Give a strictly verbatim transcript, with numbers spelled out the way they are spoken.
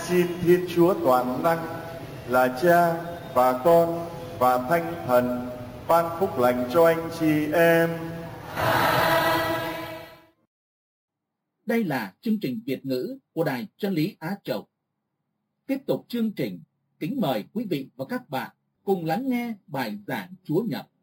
Xin Thiên Chúa toàn năng là Cha và Con và Thánh Thần ban phúc lành cho anh chị em. Đây là chương trình Việt ngữ của Đài Chân lý Á Châu. Tiếp tục chương trình, kính mời quý vị và các bạn cùng lắng nghe bài giảng Chúa Nhật